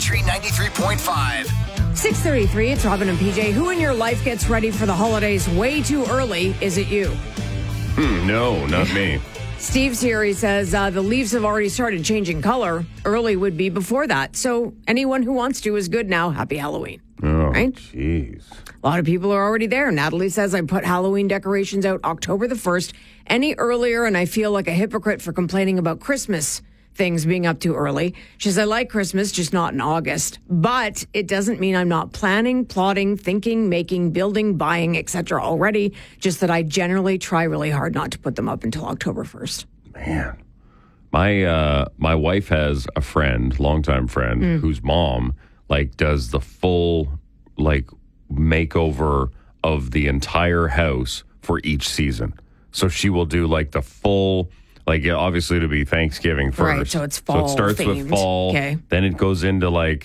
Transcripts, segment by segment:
Country 93.5. 6:33, it's Robin and PJ. Who in your life gets ready for the holidays way too early? Is it you? No, not me. Steve's here. He says the leaves have already started changing color. Early would be before that. So anyone who wants to is good now. Happy Halloween. Oh, right? Jeez. A lot of people are already there. Natalie says, I put Halloween decorations out October the 1st. Any earlier, and I feel like a hypocrite for complaining about Christmas things being up too early. She says, I like Christmas, just not in August. But it doesn't mean I'm not planning, plotting, thinking, making, building, buying, etc. already. Just that I generally try really hard not to put them up until October 1st. Man. My wife has a friend, longtime friend, whose mom does the full makeover of the entire house for each season. So she will do the full, obviously to be Thanksgiving first. Right, so it's fall So it starts themed. with fall, Okay. then it goes into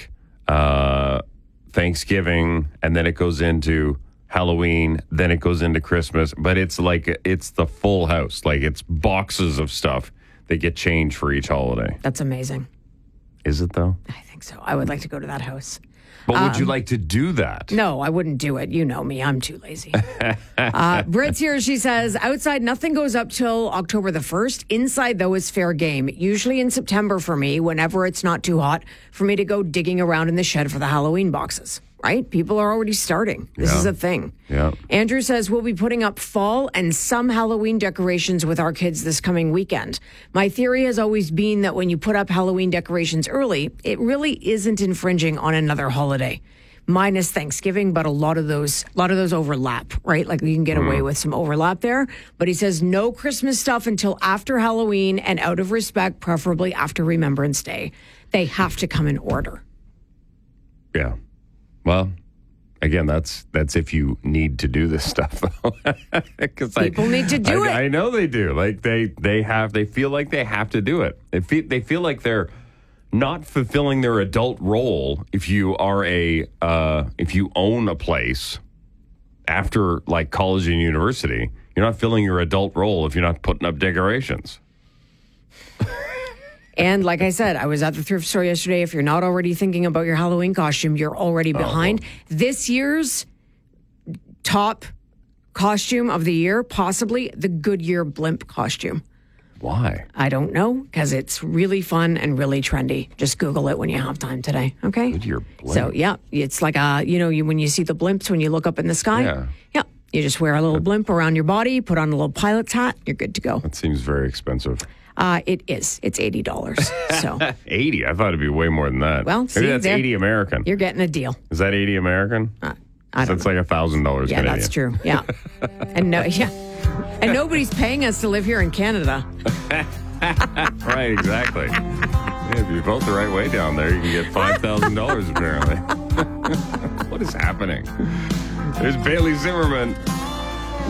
Thanksgiving, and then it goes into Halloween, then it goes into Christmas. But it's it's the full house. It's boxes of stuff that get changed for each holiday. That's amazing. Is it though? I think so. I would like to go to that house. But would you like to do that? No, I wouldn't do it. You know me. I'm too lazy. Brit's here. She says, outside, nothing goes up till October the 1st. Inside, though, is fair game. Usually in September for me, whenever it's not too hot, for me to go digging around in the shed for the Halloween boxes. Right? People are already starting. This is a thing. Yeah. Andrew says, we'll be putting up fall and some Halloween decorations with our kids this coming weekend. My theory has always been that when you put up Halloween decorations early, it really isn't infringing on another holiday. Minus Thanksgiving, but a lot of those overlap, right? You can get away with some overlap there. But he says no Christmas stuff until after Halloween, and out of respect, preferably after Remembrance Day. They have to come in order. Yeah. Well, again, that's if you need to do this stuff, though. People need to do it. I know they do. They feel like they have to do it. They feel like they're not fulfilling their adult role. If you are if you own a place after college and university, you're not filling your adult role if you're not putting up decorations. And like I said, I was at the thrift store yesterday. If you're not already thinking about your Halloween costume, you're already behind. This year's top costume of the year, possibly the Goodyear blimp costume. Why? I don't know, because it's really fun and really trendy. Just Google it when you have time today, okay? Goodyear blimp. So, yeah, it's like when you see the blimps when you look up in the sky. Yeah. You just wear a little blimp around your body, put on a little pilot's hat, you're good to go. That seems very expensive. It is. It's $80. So 80? I thought it'd be way more than that. Well, see, maybe that's there, 80 American. You're getting a deal. Is that 80 American? I don't That's know. $1,000 Yeah, Canadian. that's true. Yeah. And nobody's paying us to live here in Canada. Right, exactly. Yeah, if you vote the right way down there, you can get $5,000 apparently. What is happening? There's Bailey Zimmerman.